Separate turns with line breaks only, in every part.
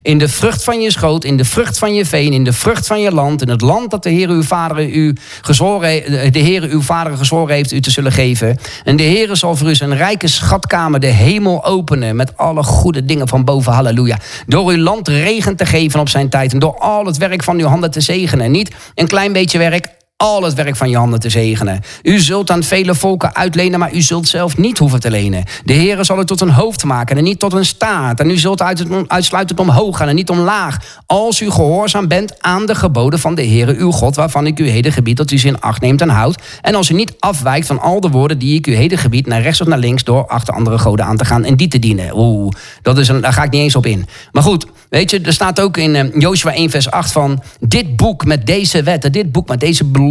In de vrucht van je schoot, in de vrucht van je veen, in de vrucht van je land, in het land dat de Heer uw vader gezworen heeft u te zullen geven. En de Heer zal voor u zijn rijke schatkamer, de hemel openen met alle goede dingen van boven, halleluja. Door uw land regen te geven op zijn tijd en door al het werk van uw handen te zegenen. Niet een klein beetje werk, al het werk van je handen te zegenen. U zult aan vele volken uitlenen, maar u zult zelf niet hoeven te lenen. De Heere zal u tot een hoofd maken en niet tot een staart. En u zult uitsluitend omhoog gaan en niet omlaag. Als u gehoorzaam bent aan de geboden van de Heere uw God, waarvan ik u heden gebied dat u ze in acht neemt en houdt. En als u niet afwijkt van al de woorden die ik u heden gebied, naar rechts of naar links, door achter andere goden aan te gaan en die te dienen. Daar ga ik niet eens op in. Maar goed, weet je, er staat ook in Jozua 1 vers 8 van, dit boek met deze wetten, dit boek met deze beloftes,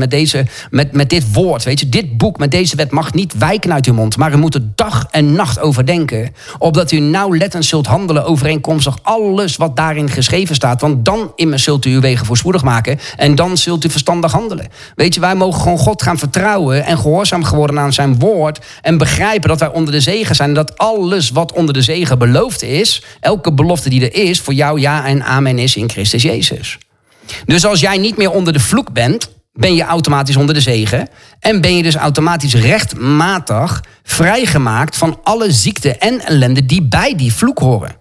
met dit woord, weet je, dit boek met deze wet mag niet wijken uit uw mond, maar u moet er dag en nacht over denken, opdat u nauwlettend zult handelen overeenkomstig alles wat daarin geschreven staat, want dan immers zult u uw wegen voorspoedig maken en dan zult u verstandig handelen. Weet je, wij mogen gewoon God gaan vertrouwen en gehoorzaam geworden aan zijn woord en begrijpen dat wij onder de zegen zijn en dat alles wat onder de zegen beloofd is, elke belofte die er is, voor jou ja en amen is in Christus Jezus. Dus als jij niet meer onder de vloek bent, ben je automatisch onder de zegen. En ben je dus automatisch rechtmatig vrijgemaakt van alle ziekte en ellende die bij die vloek horen.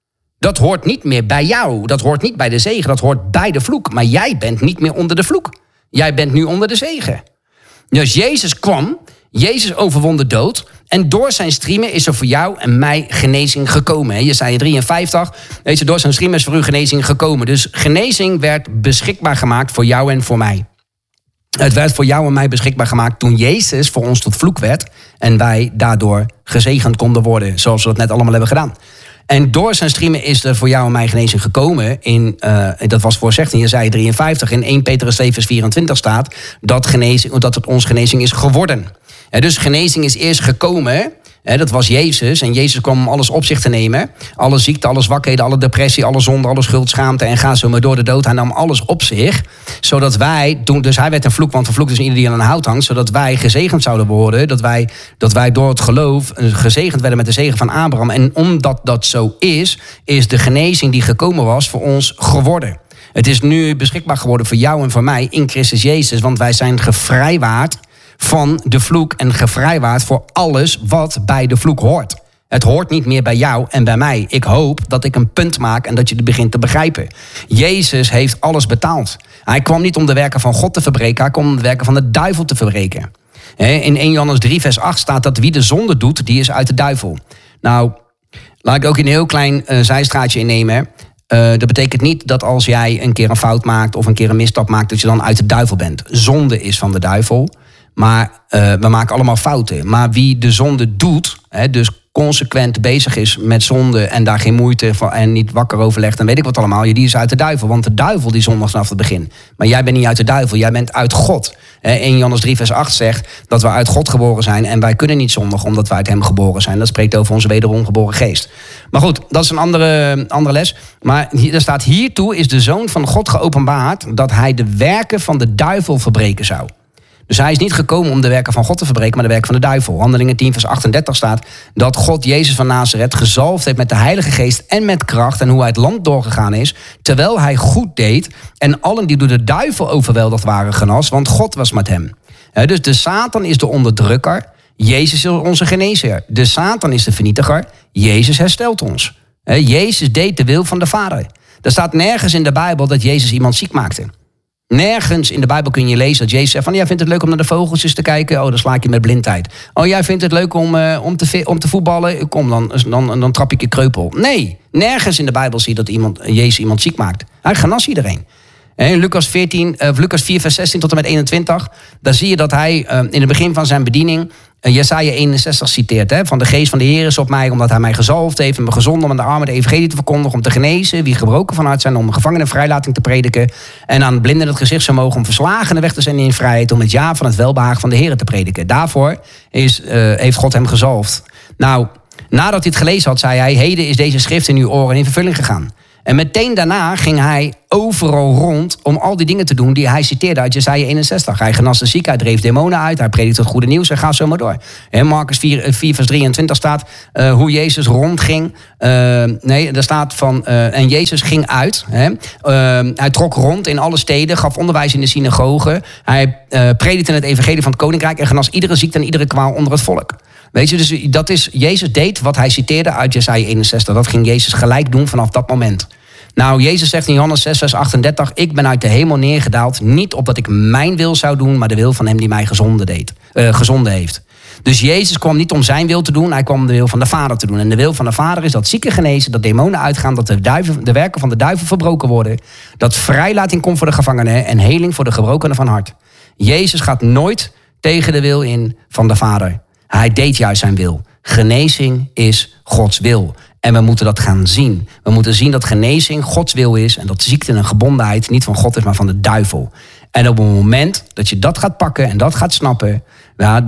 Dat hoort niet meer bij jou. Dat hoort niet bij de zegen. Dat hoort bij de vloek. Maar jij bent niet meer onder de vloek. Jij bent nu onder de zegen. Dus Jezus kwam. Jezus overwon de dood. En door zijn striemen is er voor jou en mij genezing gekomen. Jesaja 53. Weet je, door zijn striemen is voor u genezing gekomen. Dus genezing werd beschikbaar gemaakt voor jou en voor mij. Het werd voor jou en mij beschikbaar gemaakt toen Jezus voor ons tot vloek werd. En wij daardoor gezegend konden worden, zoals we dat net allemaal hebben gedaan. En door zijn striemen is er voor jou en mij genezing gekomen. Dat was voorzegd in Jesaja 53. In 1 Petrus 2 vers 24 staat dat het ons genezing is geworden. Dus genezing is eerst gekomen. Dat was Jezus. En Jezus kwam om alles op zich te nemen. Alle ziekte, alle zwakheden, alle depressie, alle zonde, alle schuld, schaamte. En ga zo maar door de dood. Hij nam alles op zich. Zodat wij, dus hij werd een vloek, want vervloekt is ieder die aan een hout hangt. Zodat wij gezegend zouden worden. Dat wij door het geloof gezegend werden met de zegen van Abraham. En omdat dat zo is de genezing die gekomen was voor ons geworden. Het is nu beschikbaar geworden voor jou en voor mij in Christus Jezus. Want wij zijn gevrijwaard van de vloek en gevrijwaard voor alles wat bij de vloek hoort. Het hoort niet meer bij jou en bij mij. Ik hoop dat ik een punt maak en dat je het begint te begrijpen. Jezus heeft alles betaald. Hij kwam niet om de werken van God te verbreken, hij kwam om de werken van de duivel te verbreken. In 1 Johannes 3 vers 8 staat dat wie de zonde doet, die is uit de duivel. Nou, laat ik ook een heel klein zijstraatje innemen. Dat betekent niet dat als jij een keer een fout maakt of een keer een misstap maakt, dat je dan uit de duivel bent. Zonde is van de duivel. Maar we maken allemaal fouten. Maar wie de zonde doet, dus consequent bezig is met zonde en daar geen moeite van en niet wakker overlegt en weet ik wat allemaal, die is uit de duivel. Want de duivel die zondigt vanaf het begin. Maar jij bent niet uit de duivel, jij bent uit God. 1 Johannes 3 vers 8 zegt dat we uit God geboren zijn en wij kunnen niet zondigen omdat wij uit hem geboren zijn. Dat spreekt over onze wederom geboren geest. Maar goed, dat is een andere les. Maar er staat hiertoe is de Zoon van God geopenbaard dat hij de werken van de duivel verbreken zou. Dus hij is niet gekomen om de werken van God te verbreken, maar de werken van de duivel. Handelingen 10 vers 38 staat dat God Jezus van Nazareth gezalfd heeft met de Heilige Geest en met kracht en hoe hij het land doorgegaan is, terwijl hij goed deed en allen die door de duivel overweldigd waren genas, want God was met hem. Dus de Satan is de onderdrukker, Jezus is onze genezer. De Satan is de vernietiger, Jezus herstelt ons. Jezus deed de wil van de Vader. Er staat nergens in de Bijbel dat Jezus iemand ziek maakte. Nergens in de Bijbel kun je lezen dat Jezus zegt van, jij vindt het leuk om naar de vogeltjes te kijken? Oh, dan sla ik je met blindheid. Oh, jij vindt het leuk om te voetballen? Kom, dan trap ik je kreupel. Nee, nergens in de Bijbel zie je dat Jezus iemand ziek maakt. Hij genas iedereen. In Lucas 4 vers 16 tot en met 21, daar zie je dat hij in het begin van zijn bediening Jesaja 61 citeert. Van de geest van de Heer is op mij, omdat hij mij gezalfd heeft en me gezonden om aan de armen de evangelie te verkondigen, om te genezen wie gebroken van hart zijn, om gevangenen vrijlating te prediken en aan blinden het gezicht zou mogen, om verslagenen weg te zenden in vrijheid, om het jaar van het welbehagen van de Heer te prediken. Daarvoor heeft God hem gezalfd. Nou, nadat hij het gelezen had, zei hij, heden is deze schrift in uw oren in vervulling gegaan. En meteen daarna ging hij overal rond om al die dingen te doen die hij citeerde uit Jesaja 61. Hij genas de zieken, hij dreef demonen uit, hij predikte het goede nieuws en ga zo maar door. En Marcus 4 vers 23 staat hoe Jezus rondging. Er staat van, en Jezus ging uit. Hij trok rond in alle steden, gaf onderwijs in de synagogen. Hij predikte het evangelie van het koninkrijk en genas iedere ziekte en iedere kwaal onder het volk. Weet je, dus dat is, Jezus deed wat hij citeerde uit Jesaja 61. Dat ging Jezus gelijk doen vanaf dat moment. Nou, Jezus zegt in Johannes 6, vers 38... ik ben uit de hemel neergedaald, niet opdat ik mijn wil zou doen... maar de wil van hem die mij gezonden heeft. Dus Jezus kwam niet om zijn wil te doen, hij kwam om de wil van de Vader te doen. En de wil van de Vader is dat zieken genezen, dat demonen uitgaan... dat de werken van de duivel verbroken worden... dat vrijlating komt voor de gevangenen en heling voor de gebrokenen van hart. Jezus gaat nooit tegen de wil in van de Vader. Hij deed juist zijn wil. Genezing is Gods wil. En we moeten dat gaan zien. We moeten zien dat genezing Gods wil is... en dat ziekte en gebondenheid niet van God is, maar van de duivel. En op het moment dat je dat gaat pakken en dat gaat snappen... Ja,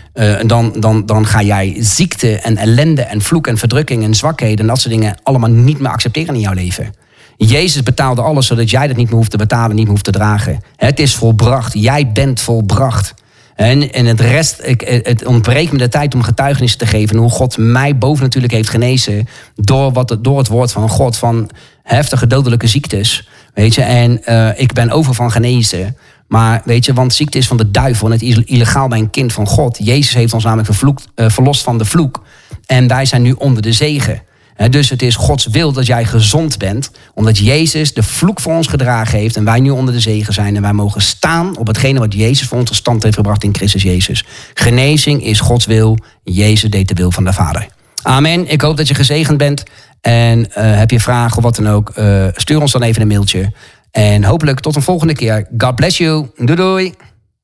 dan ga jij ziekte en ellende en vloek en verdrukking en zwakheden... en dat soort dingen allemaal niet meer accepteren in jouw leven. Jezus betaalde alles zodat jij dat niet meer hoeft te betalen, niet meer hoeft te dragen. Het is volbracht. Jij bent volbracht. En het ontbreekt me de tijd om getuigenissen te geven... hoe God mij bovennatuurlijk heeft genezen... door het woord van God, van heftige dodelijke ziektes. Weet je, en ik ben over van genezen. Maar weet je, want ziekte is van de duivel... en het is illegaal bij een kind van God. Jezus heeft ons namelijk verlost van de vloek. En wij zijn nu onder de zegen. Dus het is Gods wil dat jij gezond bent... omdat Jezus de vloek voor ons gedragen heeft... en wij nu onder de zegen zijn... en wij mogen staan op hetgene wat Jezus voor ons tot stand heeft gebracht in Christus Jezus. Genezing is Gods wil. Jezus deed de wil van de Vader. Amen. Ik hoop dat je gezegend bent. En heb je vragen of wat dan ook... stuur ons dan even een mailtje. En hopelijk tot een volgende keer. God bless you. Doei doei.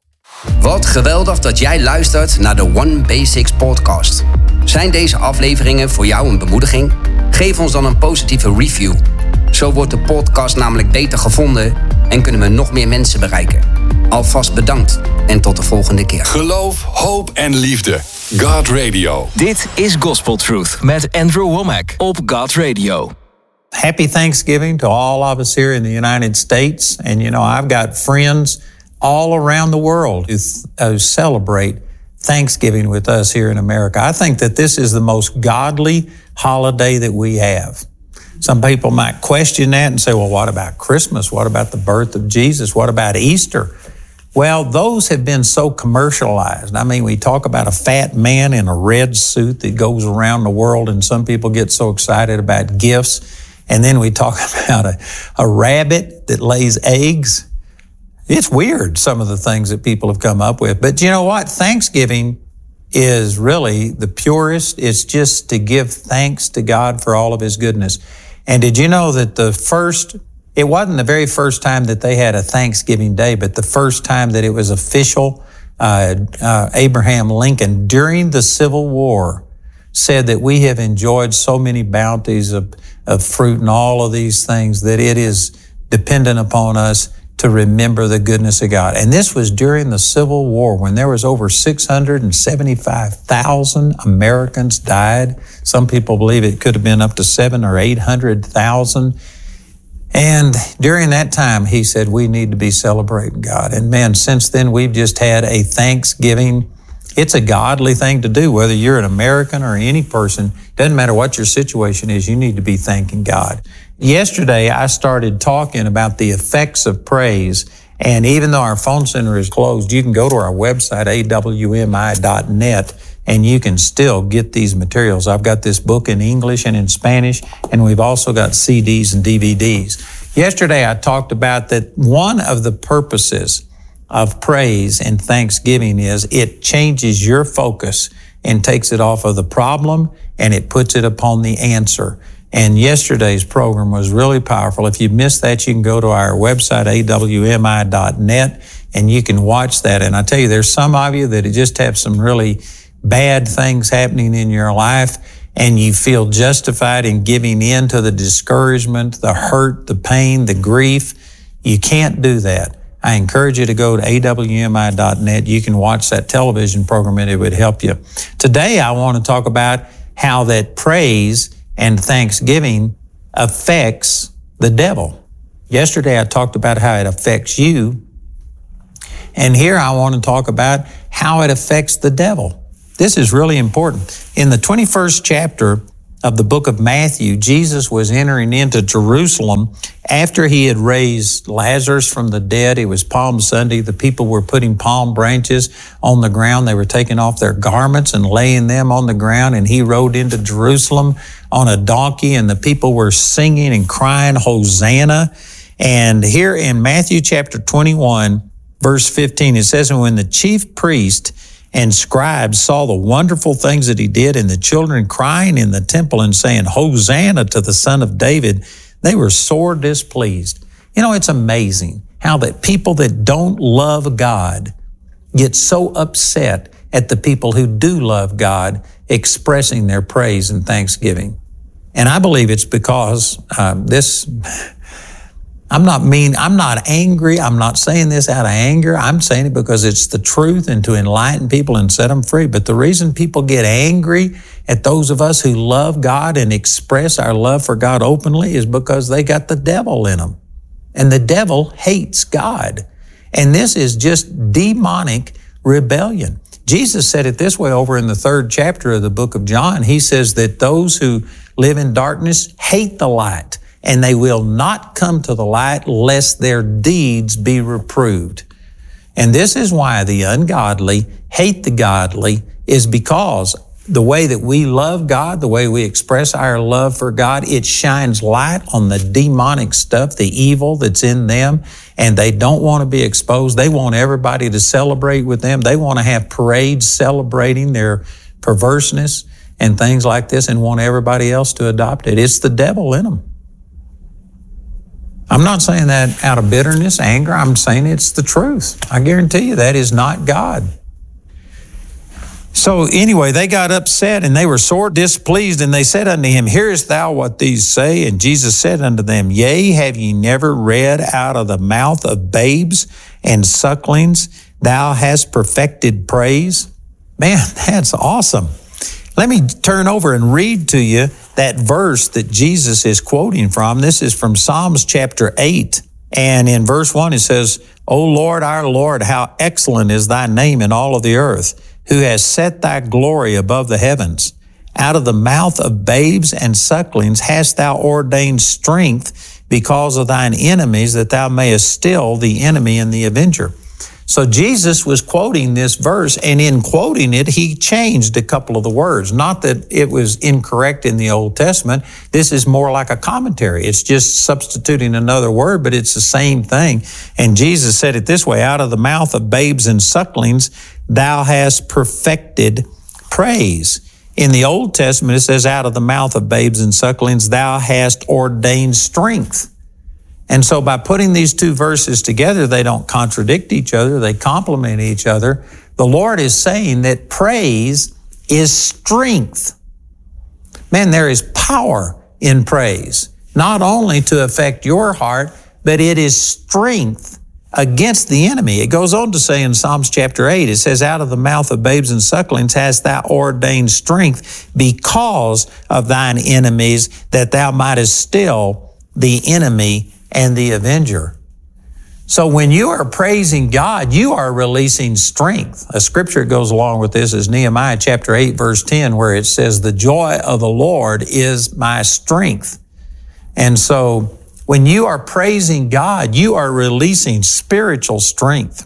Wat geweldig dat jij luistert naar de One Basics podcast. Zijn deze afleveringen voor jou een bemoediging? Geef ons dan een positieve review. Zo wordt de podcast namelijk beter gevonden en kunnen we nog meer mensen bereiken. Alvast bedankt en tot de volgende keer.
Geloof, hoop en liefde. God Radio.
Dit is Gospel Truth met Andrew Womack op God Radio.
Happy Thanksgiving to all of us here in the United States. And you know, I've got friends all around the world who celebrate Thanksgiving with us here in America. I think that this is the most godly holiday that we have. Some people might question that and say, well, what about Christmas? What about the birth of Jesus? What about Easter? Well, those have been so commercialized. I mean, we talk about a fat man in a red suit that goes around the world, and some people get so excited about gifts. And then we talk about a rabbit that lays eggs. It's weird, some of the things that people have come up with. But you know what? Thanksgiving is really the purest. It's just to give thanks to God for all of His goodness. And did you know that it wasn't the very first time that they had a Thanksgiving Day, but the first time that it was official, Abraham Lincoln, during the Civil War, said that we have enjoyed so many bounties of fruit and all of these things that it is dependent upon us to remember the goodness of God. And this was during the Civil War when there was over 675,000 Americans died. Some people believe it could have been up to 700,000 or 800,000. And during that time, he said, we need to be celebrating God. And man, since then, we've just had a Thanksgiving. It's a godly thing to do, whether you're an American or any person. Doesn't matter what your situation is, you need to be thanking God. Yesterday, I started talking about the effects of praise. And even though our phone center is closed, you can go to our website, awmi.net, and you can still get these materials. I've got this book in English and in Spanish, and we've also got CDs and DVDs. Yesterday, I talked about that one of the purposes of praise and thanksgiving is it changes your focus and takes it off of the problem and it puts it upon the answer. And yesterday's program was really powerful. If you missed that, you can go to our website, awmi.net, and you can watch that. And I tell you, there's some of you that just have some really bad things happening in your life, and you feel justified in giving in to the discouragement, the hurt, the pain, the grief. You can't do that. I encourage you to go to awmi.net. You can watch that television program and it would help you. Today, I want to talk about how that praise and thanksgiving affects the devil. Yesterday I talked about how it affects you. And here I want to talk about how it affects the devil. This is really important. In the 21st chapter of the book of Matthew, Jesus was entering into Jerusalem after he had raised Lazarus from the dead. It was Palm Sunday. The people were putting palm branches on the ground. They were taking off their garments and laying them on the ground. And he rode into Jerusalem on a donkey, and the people were singing and crying, Hosanna. And here in Matthew chapter 21, verse 15, it says, "And when the chief priest and scribes saw the wonderful things that he did, and the children crying in the temple and saying, Hosanna to the Son of David, they were sore displeased." You know, it's amazing how that people that don't love God get so upset at the people who do love God expressing their praise and thanksgiving. And I believe it's because I'm not angry. I'm not saying this out of anger. I'm saying it because it's the truth and to enlighten people and set them free. But the reason people get angry at those of us who love God and express our love for God openly is because they got the devil in them. And the devil hates God. And this is just demonic rebellion. Jesus said it this way over in the 3rd chapter of the book of John. He says that those who live in darkness hate the light, and they will not come to the light lest their deeds be reproved. And this is why the ungodly hate the godly, is because the way that we love God, the way we express our love for God, it shines light on the demonic stuff, the evil that's in them, and they don't want to be exposed. They want everybody to celebrate with them. They want to have parades celebrating their perverseness and things like this and want everybody else to adopt it. It's the devil in them. I'm not saying that out of bitterness, anger. I'm saying it's the truth. I guarantee you that is not God. So anyway, they got upset and they were sore displeased, and they said unto him, Hearest thou what these say? And Jesus said unto them, Yea, have ye never read out of the mouth of babes and sucklings, thou hast perfected praise? Man, that's awesome. Let me turn over and read to you that verse that Jesus is quoting from. This is from Psalms chapter 8. And in verse 1 it says, O Lord, our Lord, how excellent is thy name in all of the earth, who has set thy glory above the heavens. Out of the mouth of babes and sucklings hast thou ordained strength because of thine enemies, that thou mayest still the enemy and the avenger. So Jesus was quoting this verse, and in quoting it, he changed a couple of the words. Not that it was incorrect in the Old Testament. This is more like a commentary. It's just substituting another word, but it's the same thing. And Jesus said it this way, out of the mouth of babes and sucklings, thou hast perfected praise. In the Old Testament, it says, out of the mouth of babes and sucklings, thou hast ordained strength. And so by putting these two verses together, they don't contradict each other, they complement each other. The Lord is saying that praise is strength. Man, there is power in praise, not only to affect your heart, but it is strength against the enemy. It goes on to say in Psalms chapter 8, it says, out of the mouth of babes and sucklings hast thou ordained strength because of thine enemies, that thou mightest still the enemy and the avenger. So when you are praising God, you are releasing strength. A scripture that goes along with this is Nehemiah chapter 8, verse 10, where it says, the joy of the Lord is my strength. And so when you are praising God, you are releasing spiritual strength.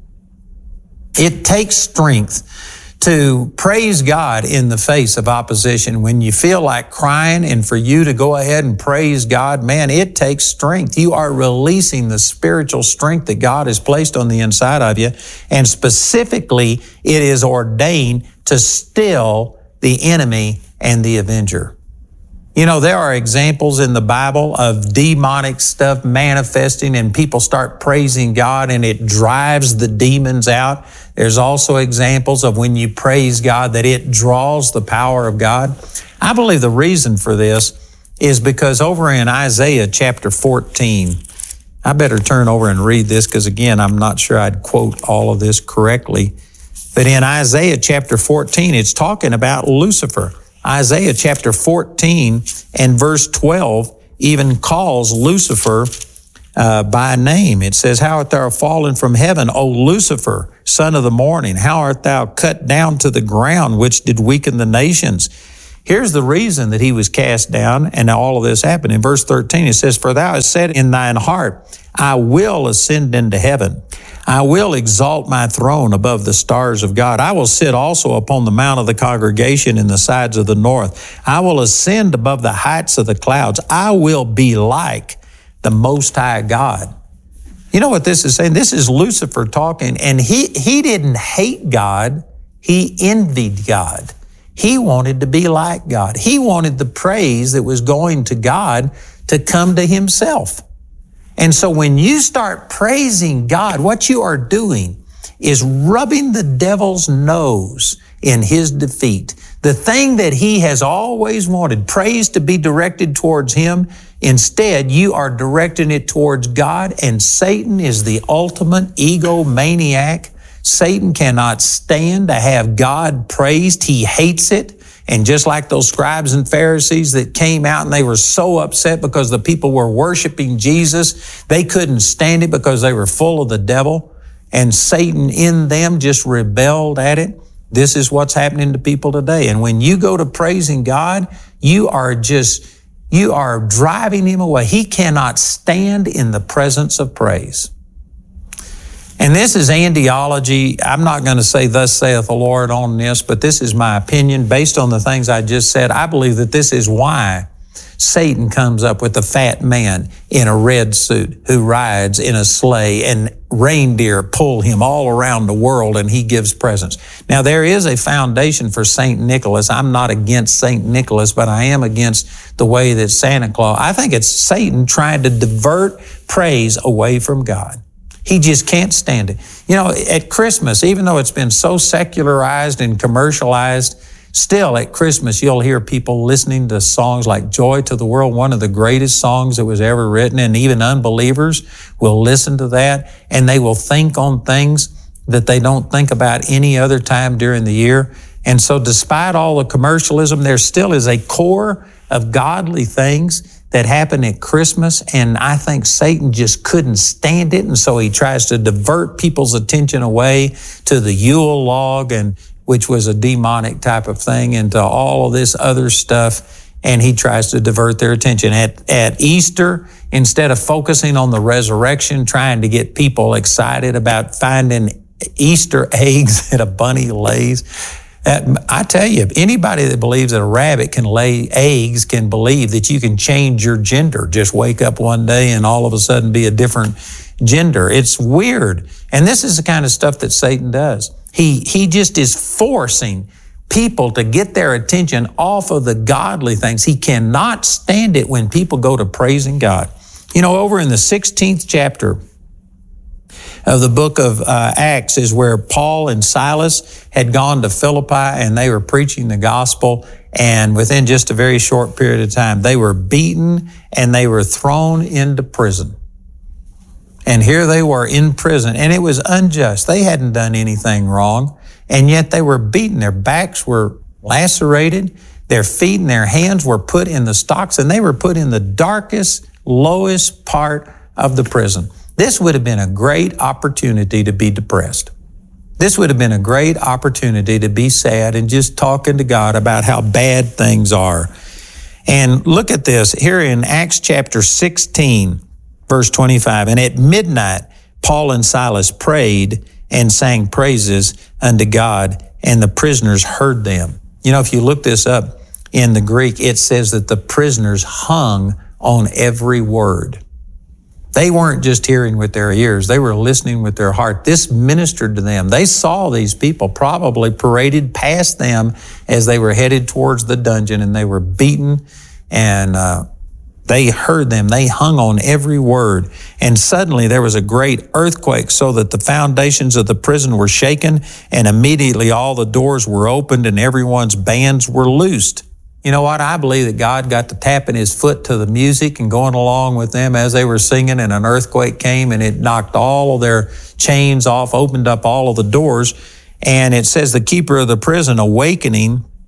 It takes strength to praise God in the face of opposition. When you feel like crying, and for you to go ahead and praise God, man, it takes strength. You are releasing the spiritual strength that God has placed on the inside of you. And specifically, it is ordained to still the enemy and the avenger. You know, there are examples in the Bible of demonic stuff manifesting, and people start praising God and it drives the demons out. There's also examples of when you praise God that it draws the power of God. I believe the reason for this is because over in Isaiah chapter 14, I better turn over and read this because, again, I'm not sure I'd quote all of this correctly. But in Isaiah chapter 14, it's talking about Lucifer. Isaiah chapter 14 and verse 12, even calls Lucifer by name. It says, how art thou fallen from heaven, O Lucifer, son of the morning? How art thou cut down to the ground, which did weaken the nations? Here's the reason that he was cast down and all of this happened. In verse 13, it says, for thou hast said in thine heart, I will ascend into heaven. I will exalt my throne above the stars of God. I will sit also upon the mount of the congregation in the sides of the north. I will ascend above the heights of the clouds. I will be like the Most High God. You know what this is saying? This is Lucifer talking, and he didn't hate God. He envied God. He wanted to be like God. He wanted the praise that was going to God to come to himself. And so when you start praising God, what you are doing is rubbing the devil's nose in his defeat. The thing that he has always wanted, praise to be directed towards him, instead you are directing it towards God, and Satan is the ultimate egomaniac. Satan cannot stand to have God praised. He hates it. And just like those scribes and Pharisees that came out and they were so upset because the people were worshiping Jesus, they couldn't stand it because they were full of the devil, and Satan in them just rebelled at it. This is what's happening to people today. And when you go to praising God, you are driving him away. He cannot stand in the presence of praise. And this is andiology. I'm not going to say thus saith the Lord on this, but this is my opinion based on the things I just said. I believe that this is why Satan comes up with a fat man in a red suit who rides in a sleigh, and reindeer pull him all around the world, and he gives presents. Now, there is a foundation for St. Nicholas. I'm not against St. Nicholas, but I am against the way that Santa Claus, I think it's Satan trying to divert praise away from God. He just can't stand it. You know, at Christmas, even though it's been so secularized and commercialized, still at Christmas, you'll hear people listening to songs like Joy to the World, one of the greatest songs that was ever written, and even unbelievers will listen to that, and they will think on things that they don't think about any other time during the year. And so despite all the commercialism, there still is a core of godly things that happen at Christmas, and I think Satan just couldn't stand it, and so he tries to divert people's attention away to the Yule log, and which was a demonic type of thing, and to all of this other stuff, and he tries to divert their attention. At Easter, instead of focusing on the resurrection, trying to get people excited about finding Easter eggs that a bunny lays, I tell you, anybody that believes that a rabbit can lay eggs can believe that you can change your gender. Just wake up one day and all of a sudden be a different gender. It's weird. And this is the kind of stuff that Satan does. He just is forcing people to get their attention off of the godly things. He cannot stand it when people go to praising God. You know, over in the 16th chapter of the book of Acts is where Paul and Silas had gone to Philippi, and they were preaching the gospel, and within just a very short period of time, they were beaten and they were thrown into prison. And here they were in prison, and it was unjust. They hadn't done anything wrong, and yet they were beaten. Their backs were lacerated, their feet and their hands were put in the stocks, and they were put in the darkest, lowest part of the prison. This would have been a great opportunity to be depressed. This would have been a great opportunity to be sad and just talking to God about how bad things are. And look at this here in Acts chapter 16, verse 25. And at midnight, Paul and Silas prayed and sang praises unto God, and the prisoners heard them. You know, if you look this up in the Greek, it says that the prisoners hung on every word. They weren't just hearing with their ears. They were listening with their heart. This ministered to them. They saw these people probably paraded past them as they were headed towards the dungeon, and they were beaten, and they heard them. They hung on every word. And suddenly there was a great earthquake, so that the foundations of the prison were shaken, and immediately all the doors were opened and everyone's bands were loosed. You know what? I believe that God got to tapping his foot to the music and going along with them as they were singing, and an earthquake came and it knocked all of their chains off, opened up all of the doors. And it says the keeper of the prison, awakening,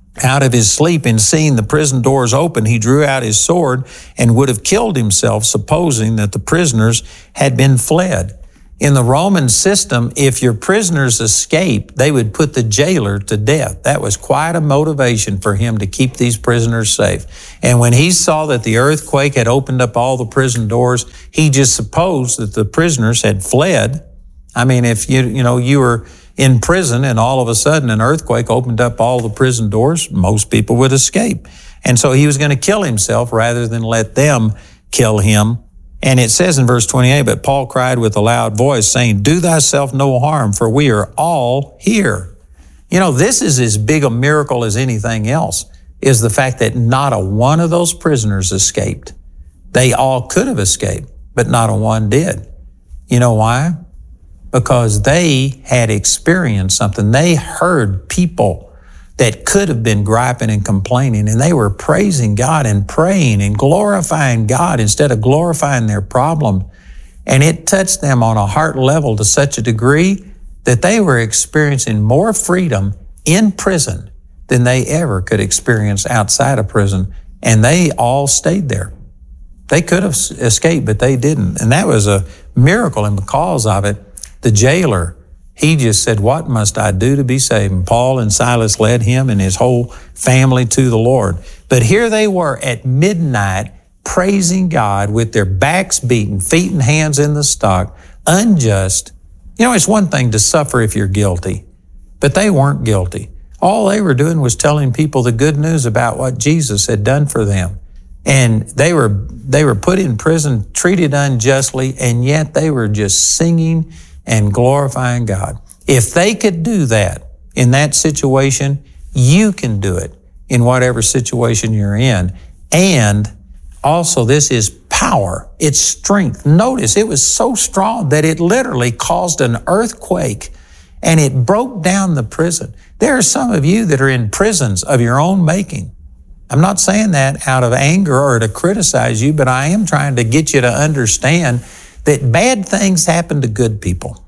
out of his sleep and seeing the prison doors open, he drew out his sword and would have killed himself, supposing that the prisoners had been fled. In the Roman system, if your prisoners escaped, they would put the jailer to death. That was quite a motivation for him to keep these prisoners safe. And when he saw that the earthquake had opened up all the prison doors, he just supposed that the prisoners had fled. I mean, if you were in prison and all of a sudden an earthquake opened up all the prison doors, most people would escape. And so he was going to kill himself rather than let them kill him. And it says in verse 28, but Paul cried with a loud voice, saying, do thyself no harm, for we are all here. You know, this is as big a miracle as anything else, is the fact that not a one of those prisoners escaped. They all could have escaped, but not a one did. You know why? Because they had experienced something. They heard people that could have been griping and complaining, and they were praising God and praying and glorifying God instead of glorifying their problem. And it touched them on a heart level to such a degree that they were experiencing more freedom in prison than they ever could experience outside of prison. And they all stayed there. They could have escaped, but they didn't. And that was a miracle. And because of it, the jailer, he just said, what must I do to be saved? And Paul and Silas led him and his whole family to the Lord. But here they were at midnight praising God with their backs beaten, feet and hands in the stock, unjust. You know, it's one thing to suffer if you're guilty, but they weren't guilty. All they were doing was telling people the good news about what Jesus had done for them. And they were put in prison, treated unjustly, and yet they were just singing and glorifying God. If they could do that in that situation, you can do it in whatever situation you're in. And also, this is power. It's strength. Notice it was so strong that it literally caused an earthquake and it broke down the prison. There are some of you that are in prisons of your own making. I'm not saying that out of anger or to criticize you, but I am trying to get you to understand that bad things happen to good people.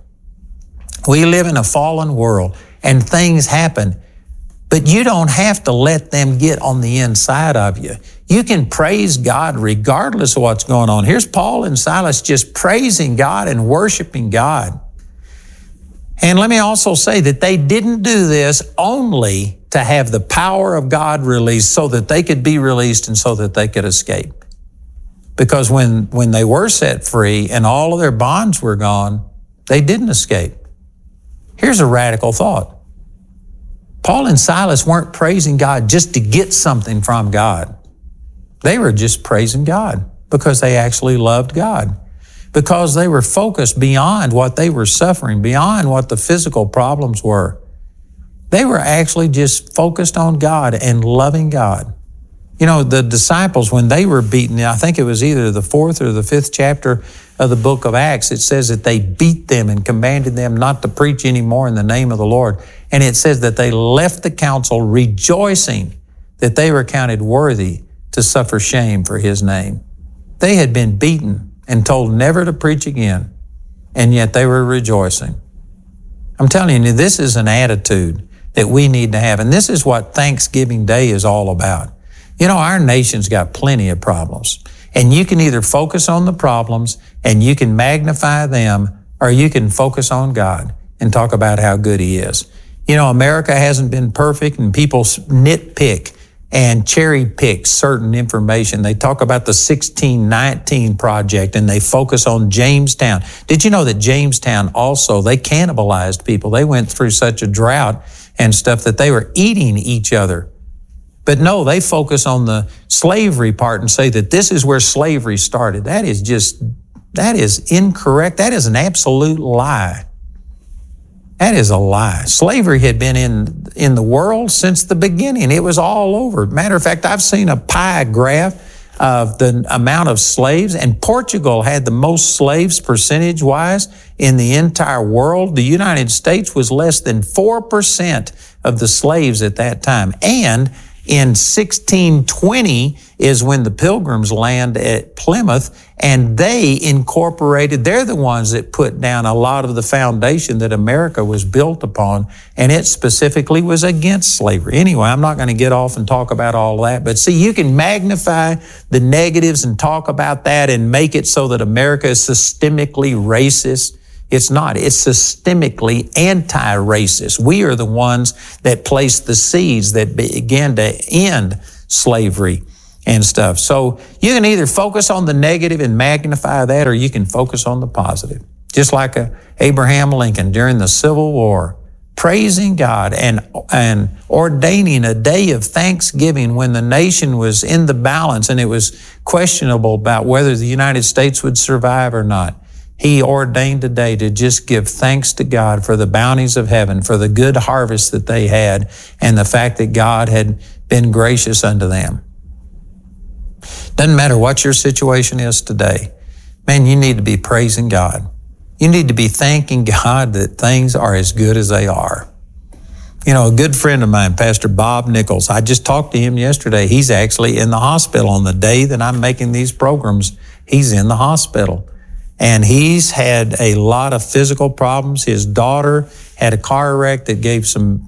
We live in a fallen world and things happen, but you don't have to let them get on the inside of you. You can praise God regardless of what's going on. Here's Paul and Silas just praising God and worshiping God. And let me also say that they didn't do this only to have the power of God released so that they could be released and so that they could escape. Because when they were set free and all of their bonds were gone, they didn't escape. Here's a radical thought. Paul and Silas weren't praising God just to get something from God. They were just praising God because they actually loved God, because they were focused beyond what they were suffering, beyond what the physical problems were. They were actually just focused on God and loving God. You know, the disciples, when they were beaten, I think it was either the 4th or the 5th chapter of the book of Acts, it says that they beat them and commanded them not to preach anymore in the name of the Lord. And it says that they left the council rejoicing that they were counted worthy to suffer shame for His name. They had been beaten and told never to preach again, and yet they were rejoicing. I'm telling you, this is an attitude that we need to have, and this is what Thanksgiving Day is all about. You know, our nation's got plenty of problems, and you can either focus on the problems and you can magnify them, or you can focus on God and talk about how good He is. You know, America hasn't been perfect, and people nitpick and cherry pick certain information. They talk about the 1619 project and they focus on Jamestown. Did you know that Jamestown also, they cannibalized people? They went through such a drought and stuff that they were eating each other. But no, they focus on the slavery part and say that this is where slavery started. That is incorrect. That is an absolute lie. That is a lie. Slavery had been in the world since the beginning. It was all over. Matter of fact, I've seen a pie graph of the amount of slaves, and Portugal had the most slaves percentage-wise in the entire world. The United States was less than 4% of the slaves at that time. And in 1620, is when the Pilgrims land at Plymouth, and they incorporated, they're the ones that put down a lot of the foundation that America was built upon, and it specifically was against slavery. Anyway, I'm not going to get off and talk about all that, but see, you can magnify the negatives and talk about that and make it so that America is systemically racist. It's not. It's systemically anti-racist. We are the ones that placed the seeds that began to end slavery and stuff. So you can either focus on the negative and magnify that, or you can focus on the positive. Just like Abraham Lincoln during the Civil War, praising God and ordaining a day of thanksgiving when the nation was in the balance and it was questionable about whether the United States would survive or not. He ordained a day to just give thanks to God for the bounties of heaven, for the good harvest that they had, and the fact that God had been gracious unto them. Doesn't matter what your situation is today. Man, you need to be praising God. You need to be thanking God that things are as good as they are. You know, a good friend of mine, Pastor Bob Nichols, I just talked to him yesterday. He's actually in the hospital on the day that I'm making these programs. He's in the hospital. And he's had a lot of physical problems. His daughter had a car wreck that gave some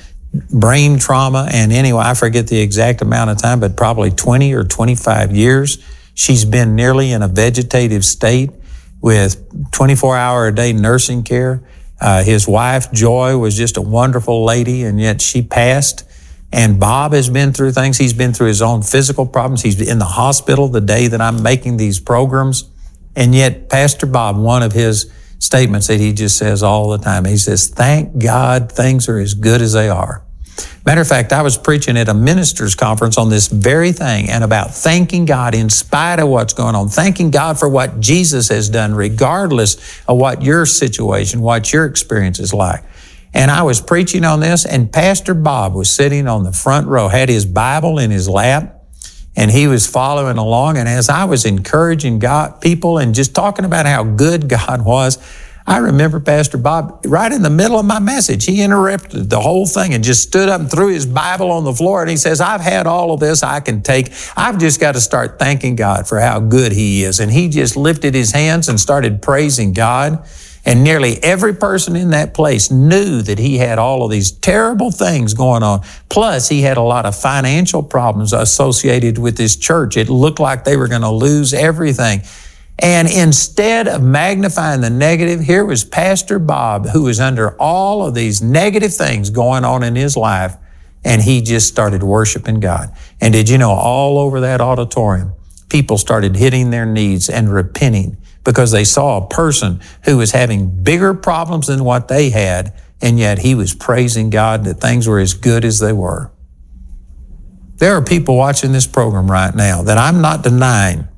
brain trauma. And anyway, I forget the exact amount of time, but probably 20 or 25 years. She's been nearly in a vegetative state with 24-hour-a-day nursing care. His wife, Joy, was just a wonderful lady, and yet she passed. And Bob has been through things. He's been through his own physical problems. He's in the hospital the day that I'm making these programs. And yet, Pastor Bob, one of his statements that he just says all the time, he says, thank God things are as good as they are. Matter of fact, I was preaching at a ministers' conference on this very thing and about thanking God in spite of what's going on, thanking God for what Jesus has done, regardless of what your situation, what your experience is like. And I was preaching on this, and Pastor Bob was sitting on the front row, had his Bible in his lap, and he was following along. And as I was encouraging people and just talking about how good God was, I remember Pastor Bob, right in the middle of my message, he interrupted the whole thing and just stood up and threw his Bible on the floor. And he says, I've had all of this I can take. I've just got to start thanking God for how good he is. And he just lifted his hands and started praising God. And nearly every person in that place knew that he had all of these terrible things going on. Plus, he had a lot of financial problems associated with this church. It looked like they were going to lose everything. And instead of magnifying the negative, here was Pastor Bob, who was under all of these negative things going on in his life, and he just started worshiping God. And did you know, all over that auditorium, people started hitting their knees and repenting, because they saw a person who was having bigger problems than what they had, and yet he was praising God that things were as good as they were. There are people watching this program right now that I'm not denying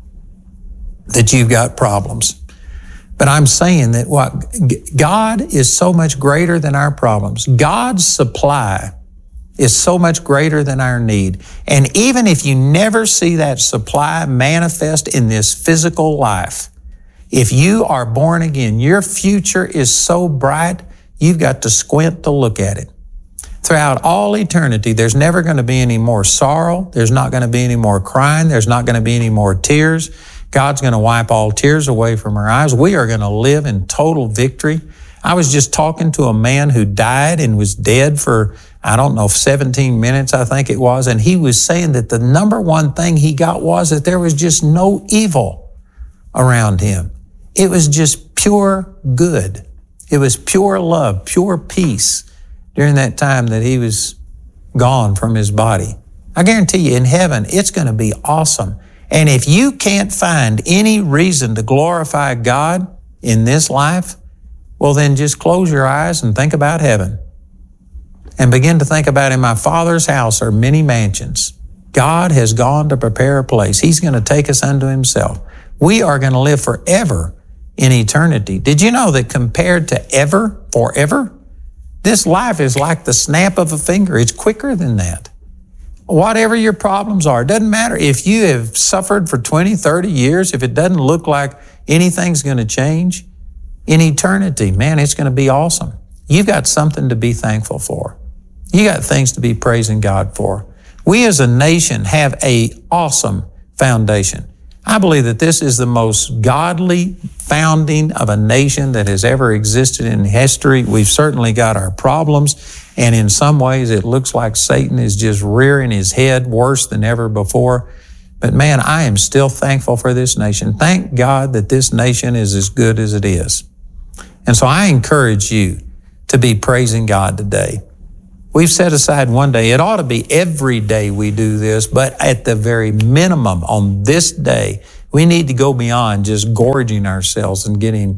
that you've got problems, but I'm saying that God is so much greater than our problems. God's supply is so much greater than our need. And even if you never see that supply manifest in this physical life, if you are born again, your future is so bright, you've got to squint to look at it. Throughout all eternity, there's never going to be any more sorrow. There's not going to be any more crying. There's not going to be any more tears. God's going to wipe all tears away from our eyes. We are going to live in total victory. I was just talking to a man who died and was dead for, 17 minutes, I think it was. And he was saying that the number one thing he got was that there was just no evil around him. It was just pure good. It was pure love, pure peace during that time that he was gone from his body. I guarantee you, in heaven, it's going to be awesome. And if you can't find any reason to glorify God in this life, well, then just close your eyes and think about heaven. And begin to think about, in my Father's house are many mansions. God has gone to prepare a place. He's going to take us unto himself. We are going to live forever in eternity. Did you know that compared to ever, forever, this life is like the snap of a finger? It's quicker than that. Whatever your problems are, it doesn't matter if you have suffered for 20, 30 years, if it doesn't look like anything's going to change, in eternity, man, it's going to be awesome. You've got something to be thankful for. You got things to be praising God for. We as a nation have an awesome foundation. I believe that this is the most godly founding of a nation that has ever existed in history. We've certainly got our problems, and in some ways it looks like Satan is just rearing his head worse than ever before. But man, I am still thankful for this nation. Thank God that this nation is as good as it is. And so I encourage you to be praising God today. We've set aside one day. It ought to be every day we do this, but at the very minimum on this day, we need to go beyond just gorging ourselves and getting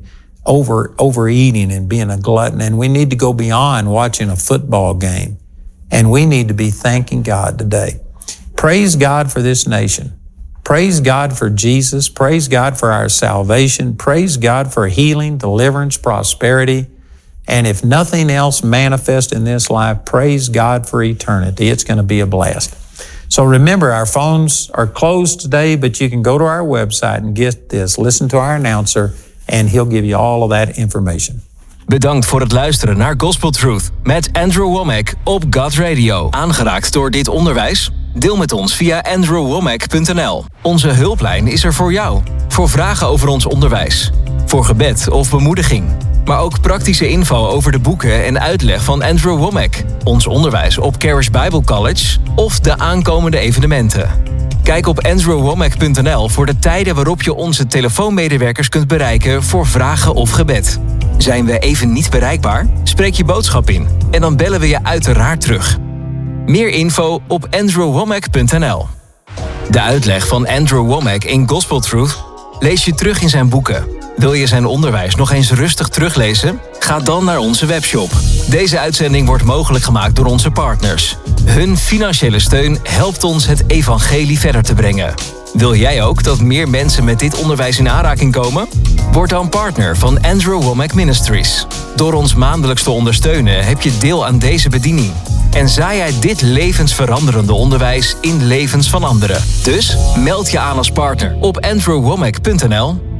overeating and being a glutton. And we need to go beyond watching a football game. And we need to be thanking God today. Praise God for this nation. Praise God for Jesus. Praise God for our salvation. Praise God for healing, deliverance, prosperity. And if nothing else manifests in this life, praise God for eternity. It's going to be a blast. So remember, our phones are closed today, but you can go to our website and get this. Listen to our announcer, and he'll give you all of that information.
Bedankt voor het luisteren naar Gospel Truth met Andrew Wommack op God Radio. Aangeraakt door dit onderwijs? Deel met ons via andrewwommack.nl. Onze hulplijn is er voor jou. Voor vragen over ons onderwijs. Voor gebed of bemoediging. Maar ook praktische info over de boeken en uitleg van Andrew Wommack. Ons onderwijs op Charis Bible College of de aankomende evenementen. Kijk op andrewwommack.nl voor de tijden waarop je onze telefoonmedewerkers kunt bereiken voor vragen of gebed. Zijn we even niet bereikbaar? Spreek je boodschap in en dan bellen we je uiteraard terug. Meer info op andrewwommack.nl. De uitleg van Andrew Wommack in Gospel Truth lees je terug in zijn boeken. Wil je zijn onderwijs nog eens rustig teruglezen? Ga dan naar onze webshop. Deze uitzending wordt mogelijk gemaakt door onze partners. Hun financiële steun helpt ons het evangelie verder te brengen. Wil jij ook dat meer mensen met dit onderwijs in aanraking komen? Word dan partner van Andrew Wommack Ministries. Door ons maandelijks te ondersteunen heb je deel aan deze bediening. En zaai jij dit levensveranderende onderwijs in levens van anderen. Dus meld je aan als partner op andrewwommack.nl.